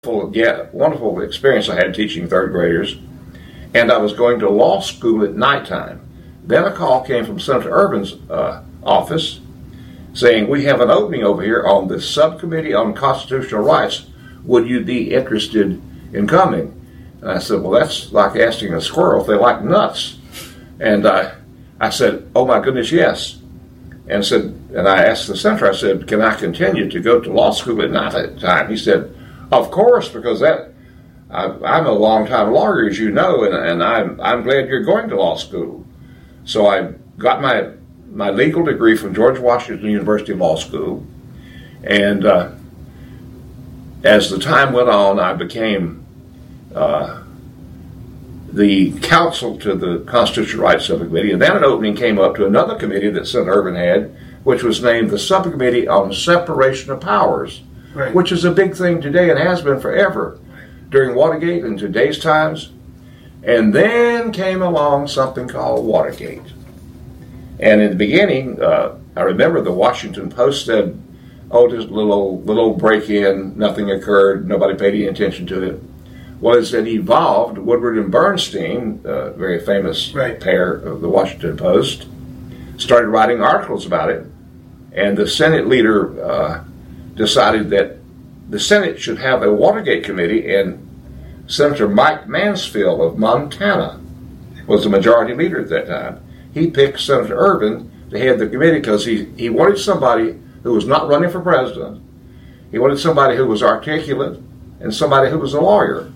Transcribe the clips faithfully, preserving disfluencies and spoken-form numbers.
Full, yeah, wonderful experience I had teaching third graders, and I was going to law school at nighttime. Then a call came from Senator Ervin's uh, office saying, we have an opening over here on the subcommittee on constitutional rights. Would you be interested in coming? And I said, well, that's like asking a squirrel if they like nuts. And I, I said, oh my goodness, yes. And said, and I asked the senator, I said, can I continue to go to law school at nighttime? He said, of course, because that I, I'm a long-time lawyer, as you know, and, and I'm I'm glad you're going to law school. So I got my my legal degree from George Washington University Law School, and uh, as the time went on, I became uh, the counsel to the Constitutional Rights Subcommittee, and then an opening came up to another committee that Senator Ervin had, which was named the Subcommittee on Separation of Powers. Right. Which is a big thing today and has been forever during Watergate and today's times. And then came along something called Watergate. And in the beginning, uh, I remember the Washington Post said, oh, just a little old, little old break-in, nothing occurred, nobody paid any attention to it. Well, as it evolved, Woodward and Bernstein, a very famous right. pair of the Washington Post, started writing articles about it. And the Senate leader uh, decided that the Senate should have a Watergate committee, and Senator Mike Mansfield of Montana was the majority leader at that time. He picked Senator Ervin to head the committee because he, he wanted somebody who was not running for president. He wanted somebody who was articulate and somebody who was a lawyer.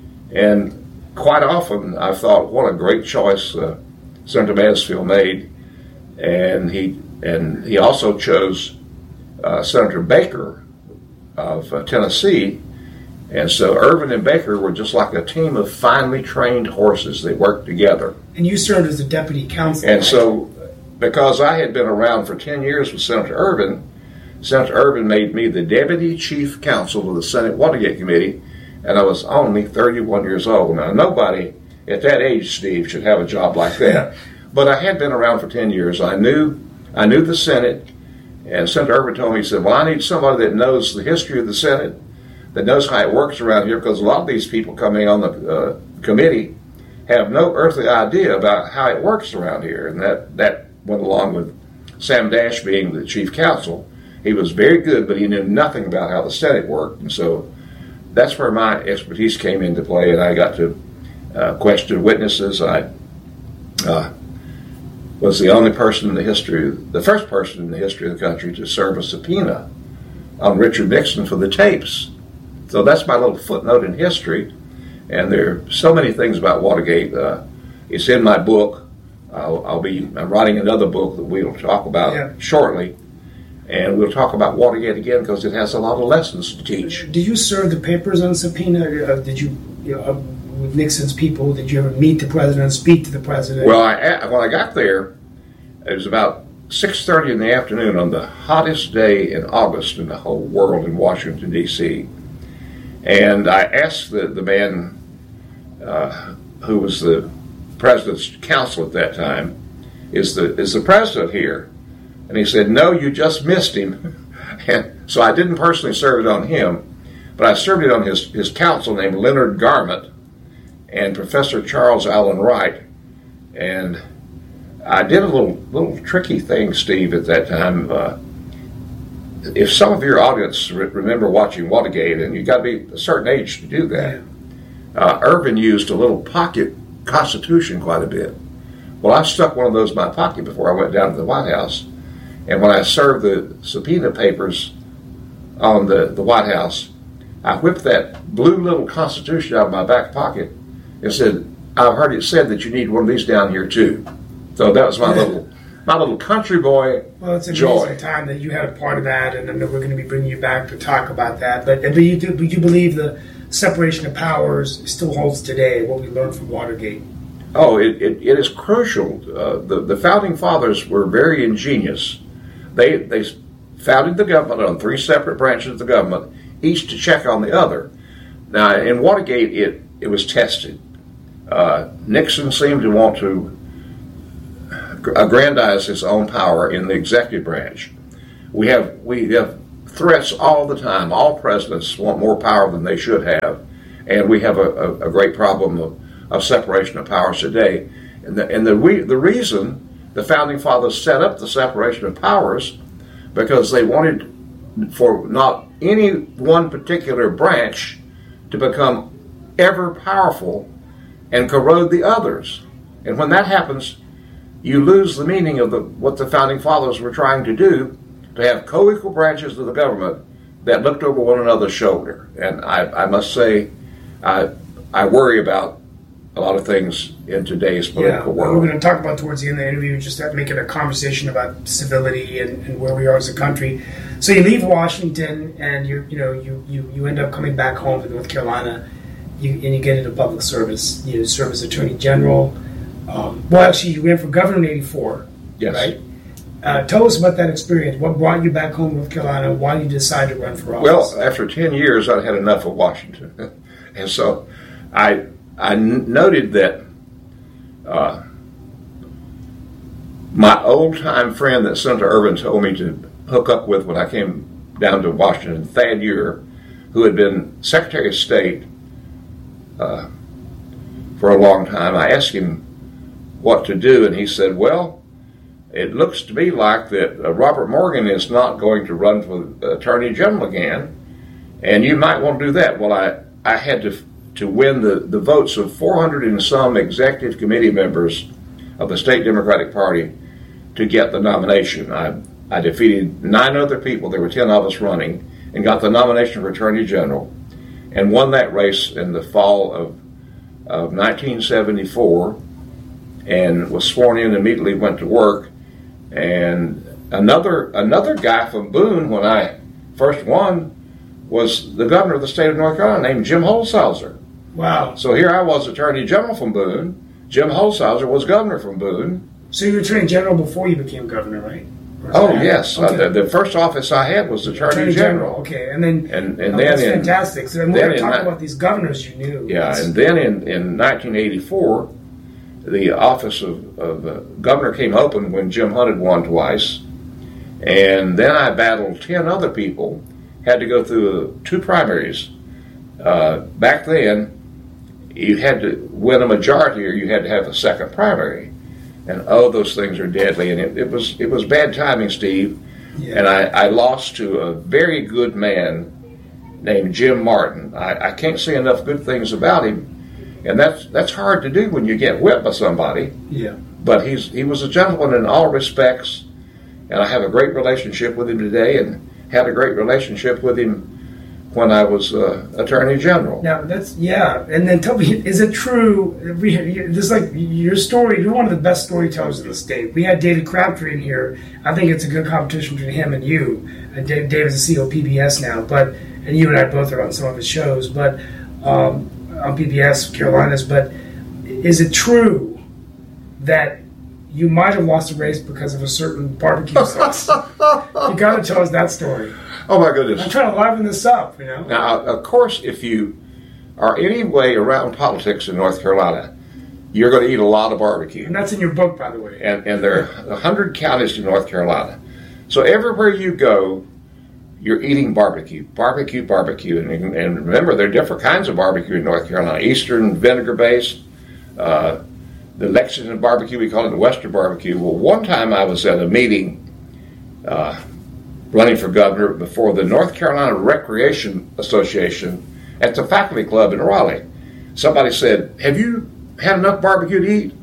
And quite often I've thought, what a great choice uh, Senator Mansfield made. And he, and he also chose Uh, Senator Baker of uh, Tennessee, and so Ervin and Baker were just like a team of finely trained horses. They worked together. And you served as a deputy counsel. And right? so, because I had been around for ten years with Senator Ervin, Senator Ervin made me the deputy chief counsel of the Senate Watergate Committee, and I was only thirty-one years old. Now, nobody at that age, Steve, should have a job like that. But I had been around for ten years. I knew, I knew the Senate. And Senator Ervin told me, he said, well, I need somebody that knows the history of the Senate, that knows how it works around here, because a lot of these people coming on the uh, committee have no earthly idea about how it works around here. And that, that went along with Sam Dash being the chief counsel. He was very good, but he knew nothing about how the Senate worked. And so that's where my expertise came into play, and I got to uh, question witnesses. I uh, was the only person in the history, the first person in the history of the country to serve a subpoena on Richard Nixon for the tapes. So that's my little footnote in history. And there are so many things about Watergate. Uh, it's in my book. I'll, I'll be I'm writing another book that we'll talk about yeah. shortly. And we'll talk about Watergate again because it has a lot of lessons to teach. Did you serve the papers on subpoena? Uh, did you, you know, uh, with Nixon's people, did you ever meet the president, speak to the president? Well, I, when I got there, it was about six thirty in the afternoon on the hottest day in August in the whole world in Washington, D C And I asked the, the man uh, who was the president's counsel at that time, is the, is the president here? And he said, no, you just missed him. And so I didn't personally serve it on him, but I served it on his, his counsel named Leonard Garment and Professor Charles Allen Wright. And I did a little little tricky thing, Steve, at that time. Uh, if some of your audience re- remember watching Watergate, and you've got to be a certain age to do that, uh, Ervin used a little pocket Constitution quite a bit. Well, I stuck one of those in my pocket before I went down to the White House. And when I served the subpoena papers on the, the White House, I whipped that blue little Constitution out of my back pocket and said, I've heard it said that you need one of these down here too. So that was my little my little country boy Well, it's an joy. amazing time that you had a part of that, and I know we're going to be bringing you back to talk about that. But, but you do, you believe the separation of powers still holds today, what we learned from Watergate? Oh, it, it, it is crucial. Uh, the, the Founding Fathers were very ingenious. They, they founded the government on three separate branches of the government, each to check on the other. Now, in Watergate, it, it was tested. Uh, Nixon seemed to want to aggrandize his own power in the executive branch. We have we have threats all the time. All presidents want more power than they should have, and we have a, a, a great problem of, of separation of powers today. And the, and the, we, the reason the Founding Fathers set up the separation of powers, because they wanted for not any one particular branch to become ever powerful and corrode the others. And when that happens, you lose the meaning of the, what the Founding Fathers were trying to do, to have co-equal branches of the government that looked over one another's shoulder. And I, I must say, I, I worry about a lot of things in today's political yeah, world. We're going to talk about towards the end of the interview, just that making a conversation about civility and, and where we are as a country. So you leave Washington, and you you know you, you, you end up coming back home to North Carolina, you, and you get into public service. You serve as Attorney General. Um, well, actually, you ran for governor in eighty-four, yes. Right? Uh, tell us about that experience. What brought you back home to North Carolina? Why did you decide to run for office? Well, after ten years, I'd had enough of Washington. And so I I noted that uh, my old-time friend that Senator Ervin told me to hook up with when I came down to Washington, Thad Ure, who had been Secretary of State uh, for a long time, I asked him what to do, and he said, well, it looks to me like that uh, Robert Morgan is not going to run for Attorney General again, and you might want to do that. Well, I, I had to to win the, the votes of four hundred and some executive committee members of the State Democratic Party to get the nomination. I, I defeated nine other people, there were ten of us running, and got the nomination for Attorney General, and won that race in the fall of, of nineteen seventy-four, and was sworn in and immediately went to work. And another another guy from Boone, when I first won, was the governor of the state of North Carolina named Jim Holshouser. Wow. So here I was Attorney General from Boone. Jim Holshouser was governor from Boone. So you were Attorney General before you became governor, right? Oh, yes. Okay. Uh, the, the first office I had was Attorney, Attorney General. General. Okay, and then And, and oh, then that's in, fantastic. So then we're then going to in talk ni- about these governors you knew. Yeah, That's- and then in, in nineteen eighty-four, the office of, of uh, governor came open when Jim Hunt had won twice. And then I battled ten other people, had to go through uh, two primaries. Uh, back then, you had to win a majority or you had to have a second primary. And oh, those things are deadly. And it, it was it was bad timing, Steve. Yeah. And I, I lost to a very good man named Jim Martin. I, I can't say enough good things about him. And that's that's hard to do when you get whipped by somebody. Yeah. But he's he was a gentleman in all respects. And I have a great relationship with him today, and had a great relationship with him when I was uh, Attorney General. Now that's yeah, and then tell me, is it true? We this like your story. You're one of the best storytellers in the state. We had David Crabtree in here. I think it's a good competition between him and you. And Dave, David's the C E O of P B S now, but and you and I both are on some of his shows, but um, on P B S Carolinas. But is it true that you might have lost a race because of a certain barbecue sauce? You got to tell us that story. Oh my goodness! I'm trying to liven this up, you know. Now, of course, if you are any way around politics in North Carolina, you're going to eat a lot of barbecue. And that's in your book, by the way. And, and there are one hundred counties in North Carolina. So everywhere you go, you're eating barbecue, barbecue, barbecue. And, and remember, there are different kinds of barbecue in North Carolina. Eastern vinegar-based, uh, the Lexington barbecue, we call it the Western barbecue. Well, one time I was at a meeting uh, running for governor before the North Carolina Recreation Association at the faculty club in Raleigh. Somebody said, have you had enough barbecue to eat?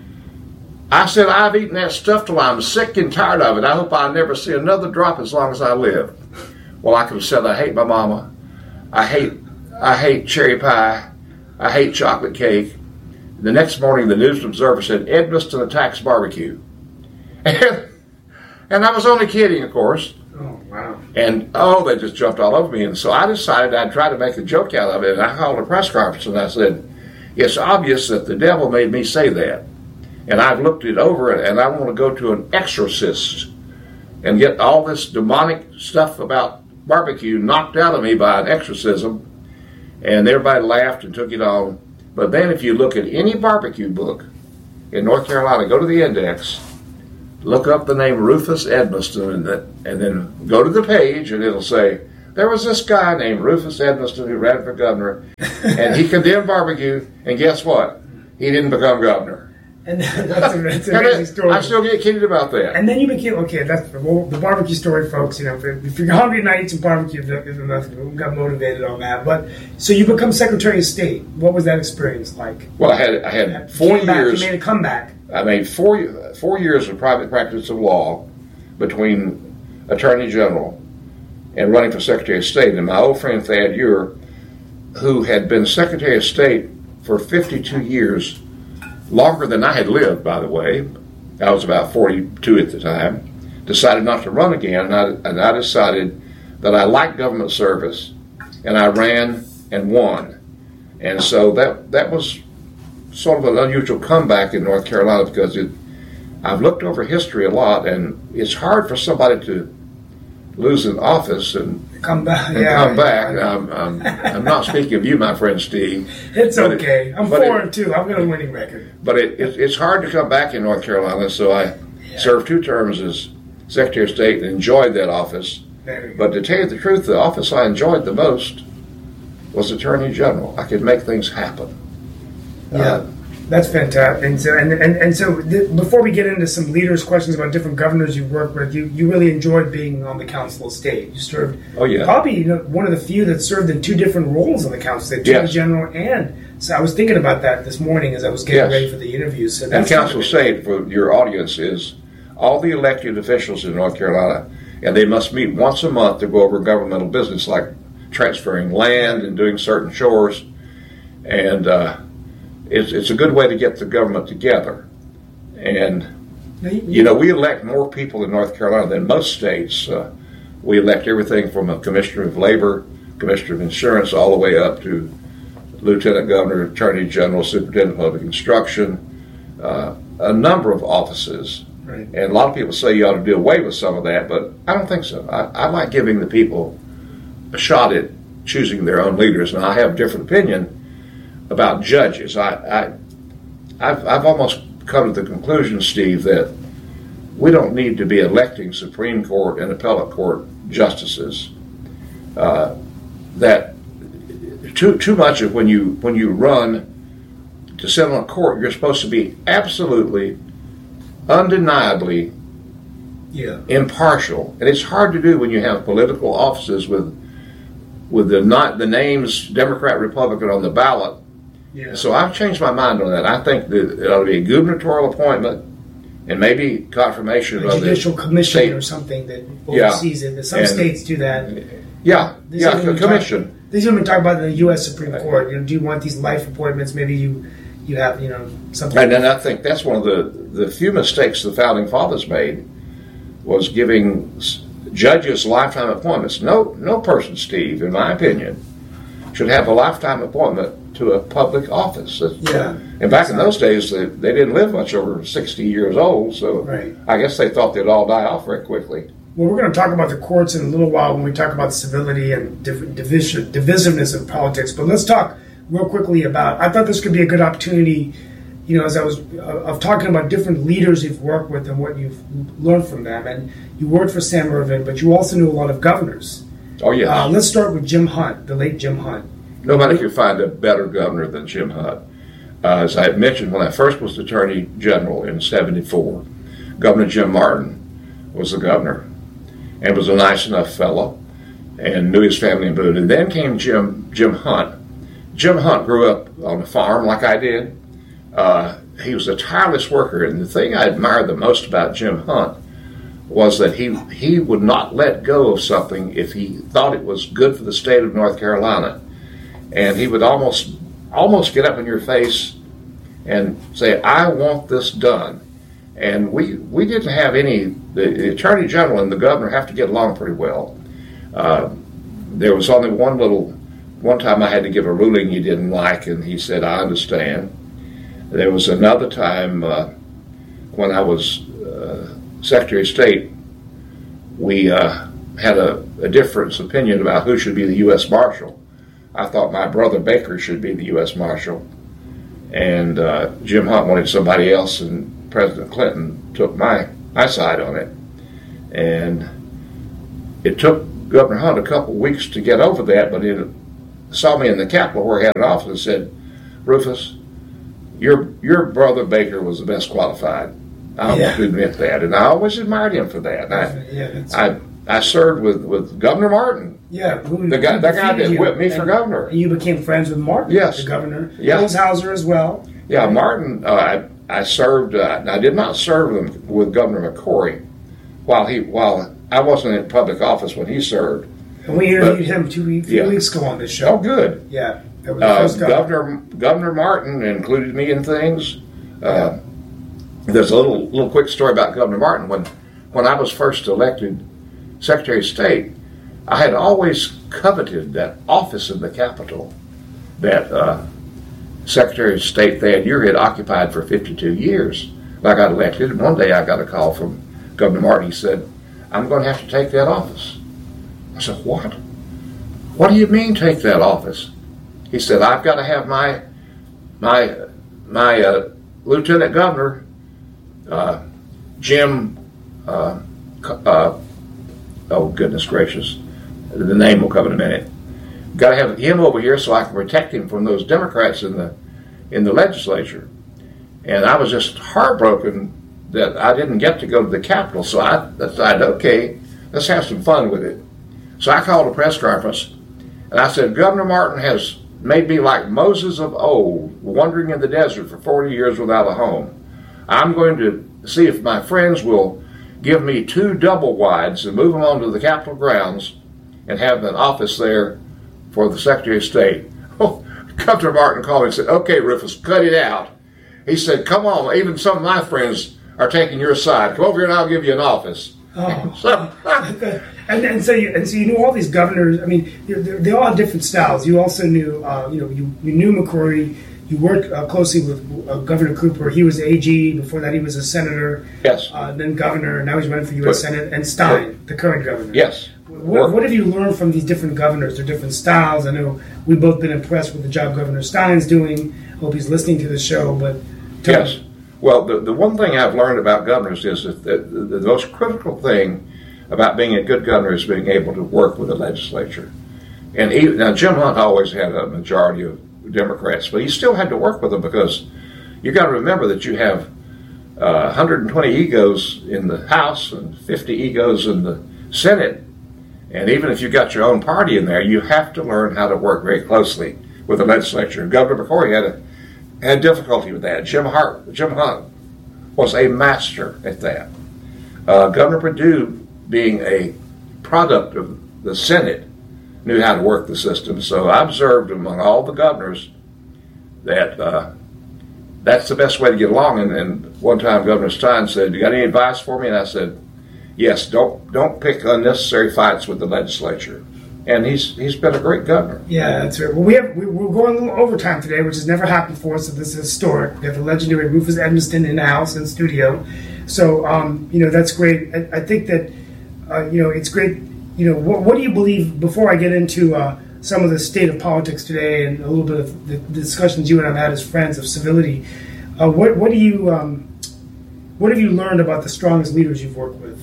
I said, I've eaten that stuff till I'm sick and tired of it. I hope I never see another drop as long as I live. Well, I could have said, I hate my mama. I hate, I hate cherry pie. I hate chocolate cake. The next morning, the News Observer said, Edmiston attacks barbecue. And, and I was only kidding, of course. Oh, wow. And, oh, they just jumped all over me. And so I decided I'd try to make a joke out of it. And I called a press conference and I said, it's obvious that the devil made me say that. And I've looked it over and I want to go to an exorcist and get all this demonic stuff about barbecue knocked out of me by an exorcism. And everybody laughed and took it on. But then if you look at any barbecue book in North Carolina, go to the index, look up the name Rufus Edmisten, and, that, and then go to the page, and it'll say, there was this guy named Rufus Edmisten who ran for governor, and he condemned barbecue, and guess what? He didn't become governor. And that's, a, that's an amazing story. I still get kidded about that. And then you became, okay, that's well, the barbecue story, folks. You know, if, if you're hungry tonight, eat some barbecue. We got motivated on that. But so you become Secretary of State. What was that experience like? Well, I had I had four back, years. You made a comeback. I made four four years of private practice of law between Attorney General and running for Secretary of State. And my old friend Thad Ure, who had been Secretary of State for fifty-two years, longer than I had lived, by the way. I was about forty-two at the time. Decided not to run again, and I, and I decided that I liked government service, and I ran and won. And so that that was sort of an unusual comeback in North Carolina, because it, I've looked over history a lot, and it's hard for somebody to lose an office and come back. And yeah, come back. Yeah. I'm, I'm, I'm not speaking of you, my friend Steve. It's okay. It, I'm four and two. I've got a winning record. But it, it, it's hard to come back in North Carolina, so I yeah. served two terms as Secretary of State and enjoyed that office. But to tell you the truth, the office I enjoyed the most was Attorney General. I could make things happen. Yeah. Uh, That's fantastic. And so, and, and, and so th- before we get into some leaders' questions about different governors you've worked with, you, you really enjoyed being on the Council of State. You served oh, yeah. probably you know, one of the few that served in two different roles on the Council of State, Attorney yes. General, and so I was thinking about that this morning as I was getting yes. ready for the interview. So and Council of State, for your audience, is all the elected officials in North Carolina, and they must meet once a month to go over governmental business like transferring land and doing certain chores. And uh, It's, it's a good way to get the government together. And, you know, we elect more people in North Carolina than most states. Uh, we elect everything from a commissioner of labor, commissioner of insurance, all the way up to lieutenant governor, attorney general, superintendent of public instruction, uh, a number of offices. Right. And a lot of people say you ought to do away with some of that, but I don't think so. I, I like giving the people a shot at choosing their own leaders, and I have a different opinion about judges. I, I, I've, I've almost come to the conclusion, Steve, that we don't need to be electing Supreme Court and appellate court justices. Uh, that too too much of when you when you run to sit on a court, you're supposed to be absolutely, undeniably yeah. impartial, and it's hard to do when you have political offices with with the not the names Democrat, Republican on the ballot. Yeah. So I've changed my mind on that. I think that it ought to be a gubernatorial appointment and maybe confirmation a of judicial the commission state. Or something that Yeah. oversees it. Some And- states do that. Yeah, These yeah, are when a we commission. Talk, these are when we talk about the U S Supreme Court. You know, do you want these life appointments? Maybe you you have you know something. And then I think that's one of the, the few mistakes the Founding Fathers made, was giving s- judges lifetime appointments. No, no person, Steve, in my opinion, should have a lifetime appointment to a public office. That's- Yeah. And back in those days, they, they didn't live much over sixty years old, so Right. I guess they thought they'd all die off very quickly. Well, we're going to talk about the courts in a little while when we talk about civility and div- division, divisiveness of politics. But let's talk real quickly about. I thought this could be a good opportunity. You know, as I was uh, of talking about different leaders you've worked with and what you've learned from them. And you worked for Sam Ervin, but you also knew a lot of governors. Oh, yes. Uh, let's start with Jim Hunt, the late Jim Hunt. Nobody could find a better governor than Jim Hunt. Uh, as I had mentioned, when I first was Attorney General in seventy-four, Governor Jim Martin was the governor and was a nice enough fellow and knew his family in Boone. And then came Jim Jim Hunt. Jim Hunt grew up on a farm like I did. Uh, he was a tireless worker, and the thing I admired the most about Jim Hunt was that he he would not let go of something if he thought it was good for the state of North Carolina. And he would almost almost get up in your face and say, I want this done. And we, we didn't have any, the, the Attorney General and the Governor have to get along pretty well. Uh, there was only one little, one time I had to give a ruling he didn't like, and he said, I understand. There was another time uh, when I was uh, Secretary of State, we uh, had a, a difference opinion about who should be the U S Marshal. I thought my brother Baker should be the U S Marshal, and uh, Jim Hunt wanted somebody else, and President Clinton took my eyesight on it. And it took Governor Hunt a couple of weeks to get over that, but he saw me in the Capitol where he had an office and said, Rufus, your your brother Baker was the best qualified. I yeah. have to admit that. And I always admired him for that. I, yeah, that's I, I served with, with Governor Martin. Yeah, who, the guy, that guy that you, whipped me for and, governor. And you became friends with Martin, yes. the governor. Yeah. Hauser as well. Yeah, Martin, uh, I, I served, uh, I did not serve him with Governor McCrory while he while I wasn't in public office when he served. And we interviewed but, him two weeks, few yeah. weeks ago on this show. Oh, good. Yeah. That was uh, first Governor Governor Martin included me in things. Uh, there's a little little quick story about Governor Martin. When when I was first elected Secretary of State, I had always coveted that office in the Capitol that uh, Secretary of State Thad Ure had occupied for fifty-two years. I got elected, and one day I got a call from Governor Martin. He said, I'm going to have to take that office. I said, what? What do you mean take that office? He said, I've got to have my my my uh, Lieutenant Governor, uh, Jim, uh, uh, oh goodness gracious, the name will come in a minute. Got to have him over here so I can protect him from those Democrats in the in the legislature. And I was just heartbroken that I didn't get to go to the Capitol. So I decided, okay, let's have some fun with it. So I called a press conference, and I said, Governor Martin has made me like Moses of old, wandering in the desert for forty years without a home. I'm going to see if my friends will give me two double wides and move them onto the Capitol grounds and have an office there for the Secretary of State. Oh, Governor Martin called me and said, okay, Rufus, cut it out. He said, come on, even some of my friends are taking your side. Come over here and I'll give you an office. Oh. so, and, and so you and so you knew all these governors. I mean, they, they all had different styles. You also knew, uh, you know, you, you knew McCrory. You worked uh, closely with uh, Governor Cooper. He was A G. Before that, he was a senator. Yes. Uh, then governor. Now he's running for U S Senate. And Stein, the current governor. Yes. What, what have you learned from these different governors? Their different styles. I know we've both been impressed with the job Governor Stein's doing. Hope he's listening to the show. But yes. Me. Well, the, the one thing I've learned about governors is that the, the, the most critical thing about being a good governor is being able to work with the legislature. And he, now Jim Hunt always had a majority of Democrats, but he still had to work with them because you got to remember that you have uh, one hundred twenty egos in the House and fifty egos in the Senate. And even if you've got your own party in there, you have to learn how to work very closely with the legislature. And Governor McCrory had a had difficulty with that. Jim Hart, Jim Hunt was a master at that. Uh, Governor Perdue, being a product of the Senate, knew how to work the system. So I observed among all the governors that uh, that's the best way to get along. And, and one time Governor Stein said, you got any advice for me? And I said, yes, don't don't pick unnecessary fights with the legislature. And he's he's been a great governor. Yeah, that's right. Well, we have we, we're going a little overtime today, which has never happened for us. So this is historic. We have the legendary Rufus Edmisten in the house in the studio. So um, you know that's great. I, I think that uh, you know it's great. You know what, what do you believe? Before I get into uh, some of the state of politics today and a little bit of the, the discussions you and I've had as friends of civility, uh, what what do you um, what have you learned about the strongest leaders you've worked with?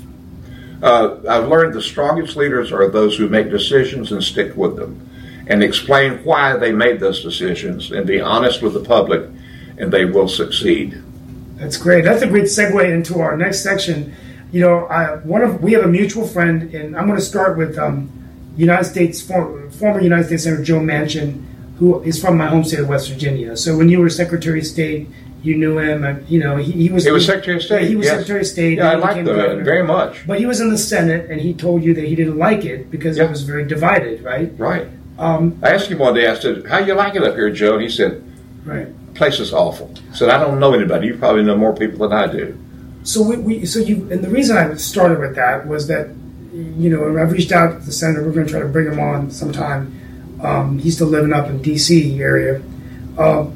Uh, I've learned the strongest leaders are those who make decisions and stick with them and explain why they made those decisions and be honest with the public, and they will succeed. That's great. That's a great segue into our next section. You know, I, one of we have a mutual friend, and I'm going to start with um, United States for, former United States Senator Joe Manchin, who is from my home state of West Virginia. So when you were Secretary of State, you knew him. And, you know, he, he was. He was Secretary of State. Yeah, he was yes. Secretary of State. Yeah, I liked that very much. But he was in the Senate, and he told you that he didn't like it because yeah. it was very divided, right? Right. Um, I asked him one day. I said, "How you like it up here, Joe?" And he said, "Right, the place is awful." I said, "I don't know anybody. You probably know more people than I do." So we, we so you, and the reason I started with that was that, you know, I've reached out to the senator. We're going to try to bring him on sometime. Um, he's still living up in D C area. Uh,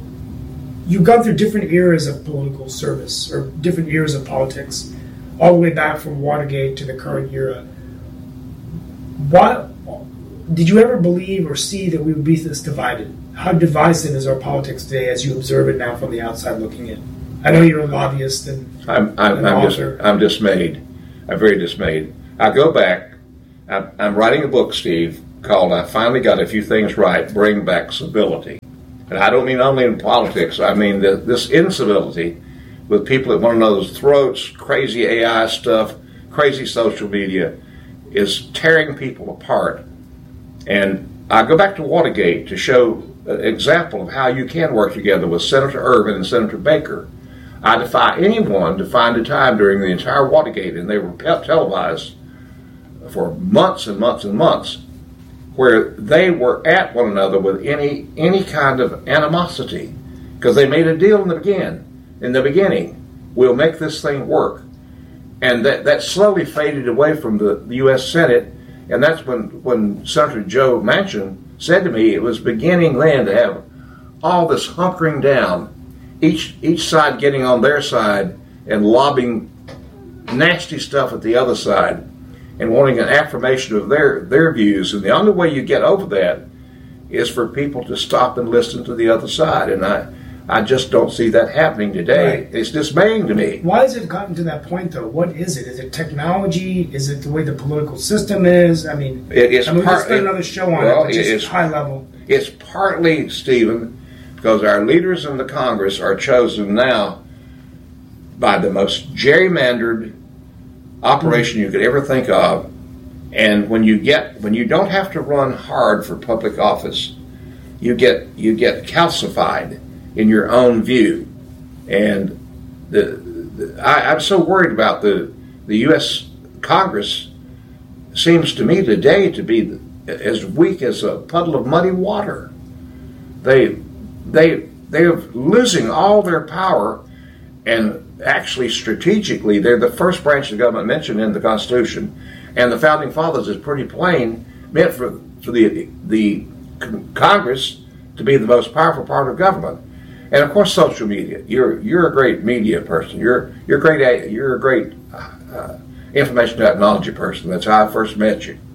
You've gone through different eras of political service or different eras of politics, all the way back from Watergate to the current era. What did you ever believe or see that we would be this divided? How divisive is our politics today as you observe it now from the outside looking in? I know you're a lobbyist and I'm I'm, an I'm just author. I'm dismayed. I'm very dismayed. I go back. I'm, I'm writing a book, Steve, called "I Finally Got a Few Things Right: Bring Back Civility." And I don't mean only in politics. I mean the, this incivility with people at one another's throats, crazy A I stuff, crazy social media, is tearing people apart. And I go back to Watergate to show an example of how you can work together with Senator Ervin and Senator Baker. I defy anyone to find a time during the entire Watergate, and they were televised for months and months and months, where they were at one another with any any kind of animosity, because they made a deal in the begin, in the beginning. We'll make this thing work, and that that slowly faded away from the, the U S Senate, and that's when when Senator Joe Manchin said to me it was beginning then to have all this hunkering down, each each side getting on their side and lobbing nasty stuff at the other side, and wanting an affirmation of their, their views. And the only way you get over that is for people to stop and listen to the other side. And I, I just don't see that happening today. Right. It's dismaying to me. Why has it gotten to that point, though? What is it? Is it technology? Is it the way the political system is? I mean, It, it's I mean, part, let's spend another show on well, it, but just it's, high level. It's partly, Stephen, because our leaders in the Congress are chosen now by the most gerrymandered operation you could ever think of. And when you get when you don't have to run hard for public office, you get you get calcified in your own view. And the, the I, I'm so worried about the the U S Congress. Seems to me today to be as weak as a puddle of muddy water. They they they're losing all their power, and actually strategically they're the first branch of government mentioned in the Constitution, and the Founding Fathers is pretty plain meant for for the the Congress to be the most powerful part of government. And of course, social media. You're you're a great media person. You're you're great. You're a great uh, information technology person. That's how I first met you.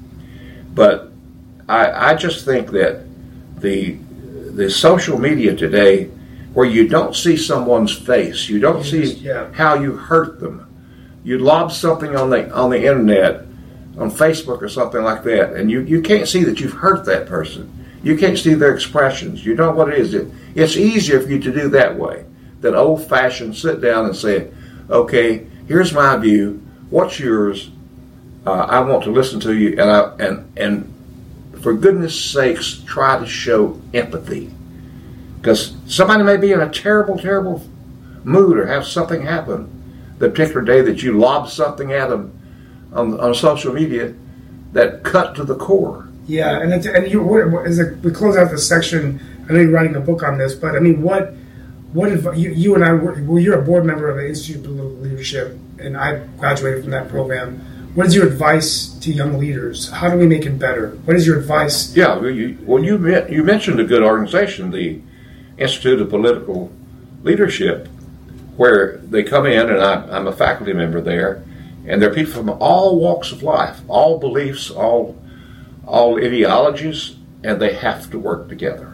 But I I just think that the the social media today, where you don't see someone's face, you don't see yeah. how you hurt them. You lob something on the on the internet, on Facebook or something like that, and you, you can't see that you've hurt that person. You can't see their expressions. You know what it is. It, it's easier for you to do that way than old-fashioned sit down and say, okay, here's my view. What's yours? Uh, I want to listen to you, and I, and and for goodness sakes, try to show empathy. Because somebody may be in a terrible, terrible mood or have something happen the particular day that you lob something at them on, on social media that cut to the core. Yeah, and it's, and you as a, we close out this section. I know you're writing a book on this, but I mean, what what if you, you and I were, well, you're a board member of the Institute of Political Leadership, and I graduated from that program. What is your advice to young leaders? How do we make it better? What is your advice? Yeah, well, you, well, you, you mentioned a good organization, the Institute of Political Leadership, where they come in, and I, I'm a faculty member there, and there are people from all walks of life, all beliefs, all all ideologies, and they have to work together.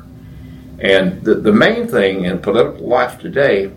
And the, the main thing in political life today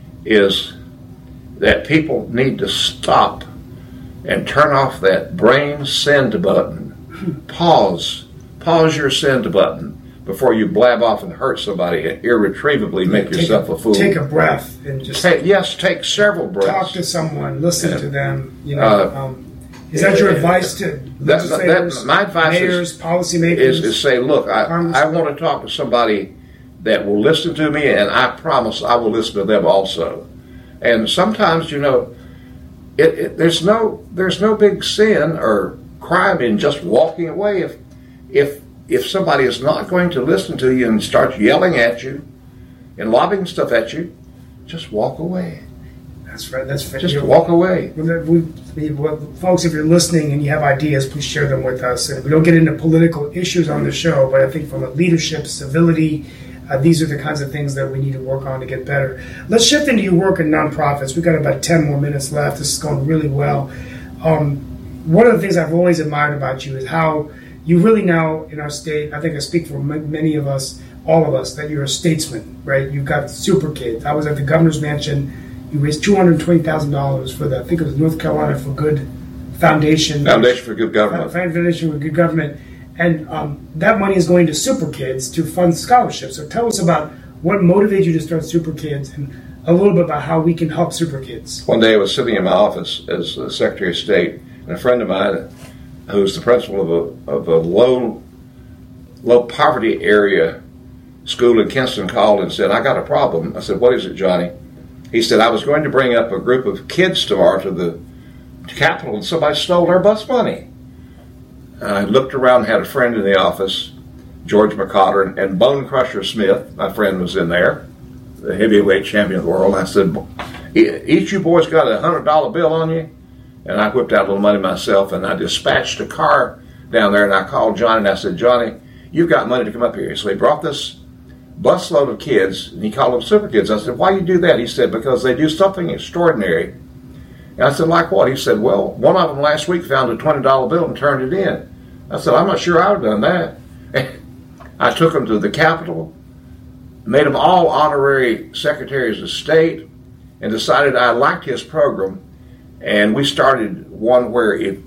is that people need to stop and turn off that brain send button. Pause. Pause your send button before you blab off and hurt somebody and irretrievably make take yourself a, a fool. Take a breath and just take, yes, take several breaths. Talk to someone, listen Yeah. to them. You know, Uh, um, is that your advice to That, legislators, that, my advice mayors, is, policymakers? is, is say, look, I, Congress- I want to talk to somebody that will listen to me, and I promise I will listen to them also. And sometimes, you know, it, it, there's no there's no big sin or crime in just walking away. If if if somebody is not going to listen to you and starts yelling at you and lobbing stuff at you, just walk away. That's right. That's right. Just You're- walk away. Well, we, we, well, folks, if you're listening and you have ideas, please share them with us. And we don't get into political issues on the show, but I think from a leadership, civility, uh, these are the kinds of things that we need to work on to get better. Let's shift into your work in nonprofits. We've got about ten more minutes left. This is going really well. Um, one of the things I've always admired about you is how you really now, in our state, I think I speak for m- many of us, all of us that you're a statesman, right? You've got super kids. I was at the governor's mansion. You raised two hundred twenty thousand dollars for the, I think it was North Carolina for Good Foundation. Foundation for Good Government. Foundation for Good Government. And um, that money is going to super kids to fund scholarships. So tell us about what motivated you to start Super Kids and a little bit about how we can help super kids. One day I was sitting in my office as the Secretary of State, and a friend of mine, who's the principal of a, of a low, low poverty area school in Kinston, called and said, I got a problem. I said, what is it, Johnny? He said, I was going to bring up a group of kids tomorrow to the Capitol, and somebody stole their bus money. I looked around, had a friend in the office, George McCotter, and Bone Crusher Smith, my friend, was in there, the heavyweight champion of the world. I said, each you boys got a one hundred dollar bill on you? And I whipped out a little money myself, and I dispatched a car down there, and I called Johnny, and I said, Johnny, you've got money to come up here. So he brought this busload of kids, and he called them super kids. I said, why you do that? He said, because they do something extraordinary. And I said, like what? He said, well, one of them last week found a twenty dollar bill and turned it in. I said, I'm not sure I would have done that. I took them to the Capitol, made them all honorary secretaries of state, and decided I liked his program. And we started one where if,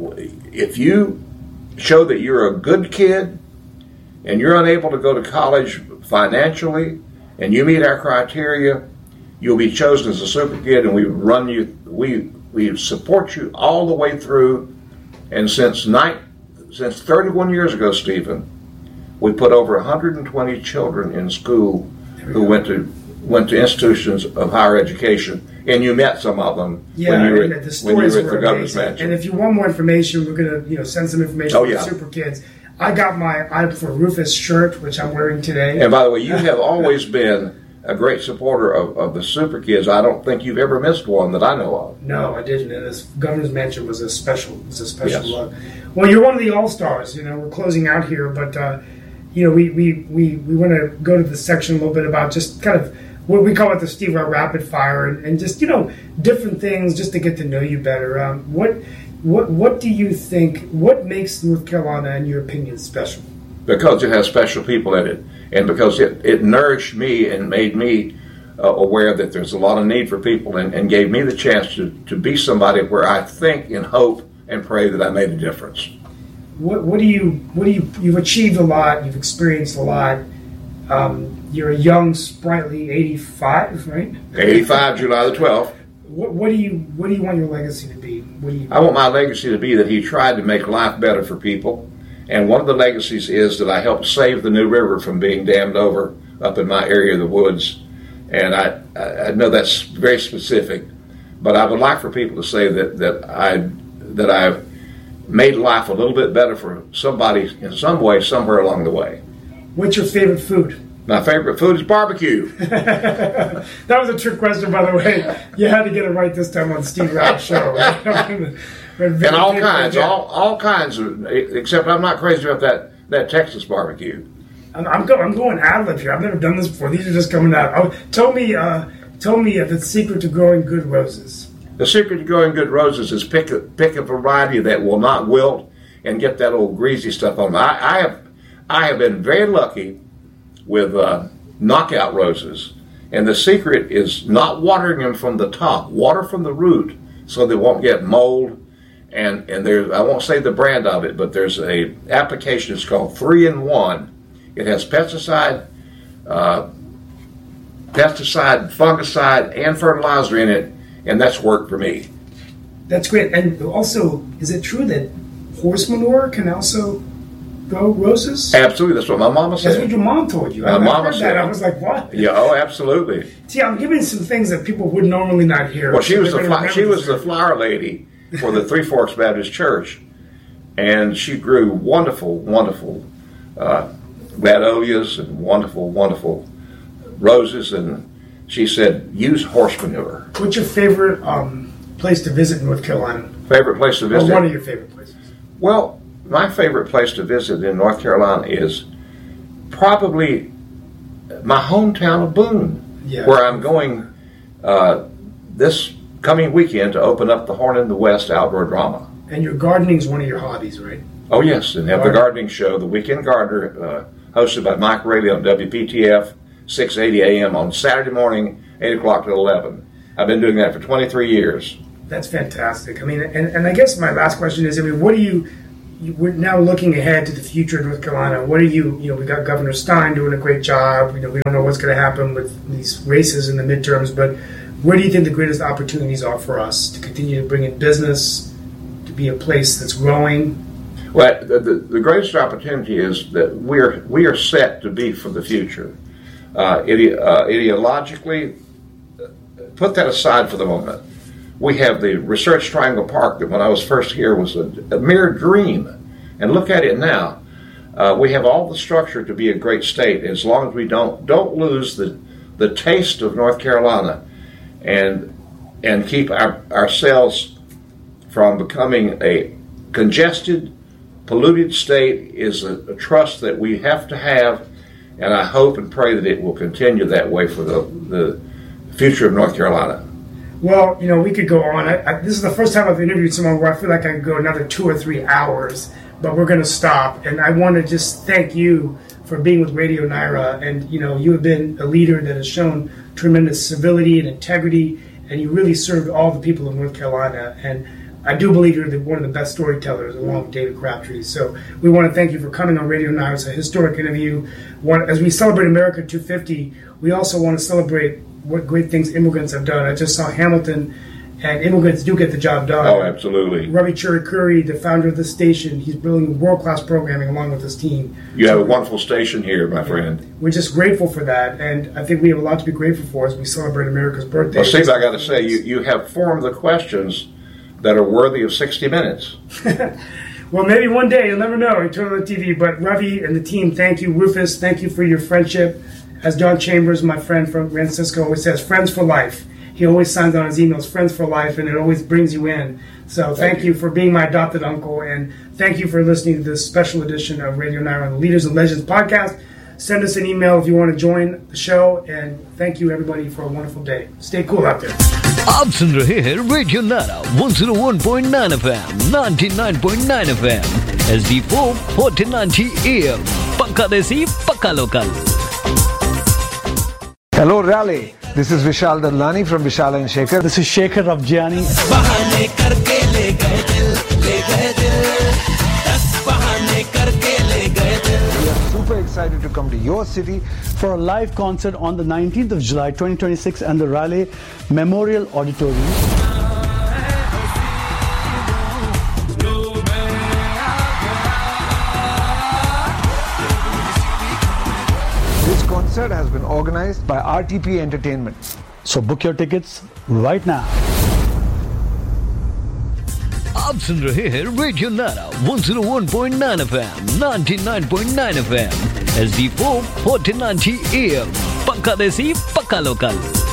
if you show that you're a good kid and you're unable to go to college financially and you meet our criteria, you'll be chosen as a super kid, and we run you, we we support you all the way through. And since night, since thirty-one years ago, Stephen, we put over one hundred twenty children in school who went to went to institutions of higher education, and you met some of them yeah, when you were, the when you stories were at the were governor's amazing. mansion. And if you want more information, we're going to you know send some information Oh, to yeah. Super Kids. I got my I for Rufus shirt, which I'm wearing today. And by the way, you have always been a great supporter of, of the Super Kids. I don't think you've ever missed one that I know of. No, I didn't. And this governor's mansion was a special was a special Yes. love. Well, you're one of the all stars. You know, we're closing out here, but uh, you know, we we, we, we want to go to the section a little bit about just kind of what we call it the Steve Rao Rapid Fire, and, and just you know different things just to get to know you better. Um, what what what do you think? What makes North Carolina, in your opinion, special? Because it has special people in it, and because it, it nourished me and made me uh, aware that there's a lot of need for people, and, and gave me the chance to, to be somebody where I think and hope and pray that I made a difference. What what do you what do you you've achieved a lot, you've experienced a lot. Um, you're a young, sprightly eighty-five, right? eighty-five, July the twelfth. What what do you what do you want your legacy to be? What do you I want my legacy to be that he tried to make life better for people. And one of the legacies is that I helped save the New River from being dammed over up in my area of the woods. And I, I know that's very specific, but I would like for people to say that, that I that I've made life a little bit better for somebody in some way, somewhere along the way. What's your favorite food? My favorite food is barbecue. That was a trick question, by the way. You had to get it right this time on Steve Rao's show. Right? And all kinds, all all kinds of, except I'm not crazy about that, that Texas barbecue. I'm, I'm, go, I'm going ad lib here. I've never done this before. These are just coming out. Oh, tell me, uh, tell me uh, the secret to growing good roses. The secret to growing good roses is pick a, pick a variety that will not wilt and get that old greasy stuff on them. I, I have I have been very lucky with uh, knockout roses, and the secret is not watering them from the top. Water from the root so they won't get mold. And and there's, I won't say the brand of it, but there's a application. It's called three in one. It has pesticide, uh, pesticide, fungicide, and fertilizer in it, and that's worked for me. That's great. And also, is it true that horse manure can also grow roses? Absolutely, that's what my mama said. That's what your mom told you. My I, mama I heard said. that. I was like, what? Yeah, oh, absolutely. See, I'm giving some things that people would normally not hear. Well, she So was they're the gonna fly, she remember was this. the flower lady for the Three Forks Baptist Church, and she grew wonderful, wonderful uh, gladiolus and wonderful, wonderful roses. And she said, use horse manure. What's your favorite um, place to visit in North Carolina? Favorite place to Or visit? one of your favorite places? Well, my favorite place to visit in North Carolina is probably my hometown of Boone, Yeah. where I'm going uh, this coming weekend to open up the Horn in the West outdoor drama. And your gardening is one of your hobbies, right? Oh yes, and have the Garden. gardening show, the Weekend Gardener, uh, hosted by Mike Rayleigh on W P T F six eighty A M on Saturday morning, eight o'clock to eleven. I've been doing that for twenty-three years. That's fantastic. I mean, and, and I guess my last question is, I mean, what do you, you, we're now looking ahead to the future of North Carolina. What do you, you know, we got Governor Stein doing a great job. You know, we don't know what's going to happen with these races in the midterms, but where do you think the greatest opportunities are for us to continue to bring in business, to be a place that's growing? Well, the, the, the greatest opportunity is that we're we are set to be for the future. Uh, ide, uh, ideologically, put that aside for the moment. We have the Research Triangle Park that when I was first here was a, a mere dream. And look at it now. Uh, we have all the structure to be a great state as long as we don't don't lose the, the taste of North Carolina and and keep our, ourselves from becoming a congested, polluted state is a, a trust that we have to have, and I hope and pray that it will continue that way for the, the future of North Carolina. Well, you know, we could go on. I, I, this is the first time I've interviewed someone where I feel like I could go another two or three hours, but we're going to stop. And I want to just thank you for being with Radio Naira. And, you know, you have been a leader that has shown tremendous civility and integrity, and you really served all the people of North Carolina. And I do believe you're the, one of the best storytellers, along with David Crabtree. So we want to thank you for coming on Radio Naira. It's a historic interview. One, as we celebrate America two fifty, we also want to celebrate what great things immigrants have done. I just saw Hamilton, and immigrants do get the job done. Oh, absolutely. Ravi Chirikuri, the founder of the station, he's building world-class programming along with his team. You so have a wonderful station here, my friend. We're just grateful for that, and I think we have a lot to be grateful for as we celebrate America's birthday. Well, Steve, I got to say, you, you have formed the questions that are worthy of sixty minutes. Well, maybe one day, you'll never know, you turn on the T V. But Ravi and the team, thank you. Rufus, thank you for your friendship. As John Chambers, my friend from Francisco, always says, friends for life. He always signs on his emails, friends for life, and it always brings you in. So thank, thank you. you for being my adopted uncle, and thank you for listening to this special edition of Radio Naira on the Leaders and Legends podcast. Send us an email if you want to join the show, and thank you, everybody, for a wonderful day. Stay cool out there. आप सुन रहे हैं radio नारा one oh one point nine F M, ninety-nine point nine F M, S D four fourteen ninety A M, पक्का देसी पक्का local. Hello Raleigh, this is Vishal Dadlani from Vishal and Shekhar. This is Shekhar Rafjani. बहाने करके ले गए दिल, ले गए दिल, दस बहाने करके ले गए दिल. We are super excited to come to your city for a live concert on the nineteenth of July twenty twenty-six and the Raleigh Memorial Auditorium. This concert has been organized by R T P Entertainment. So book your tickets right now. आप सुन रहे हैं radio नारा one oh one point nine F M, ninety-nine point nine F M, S D four fourteen ninety A M, पक्का देसी पक्का local.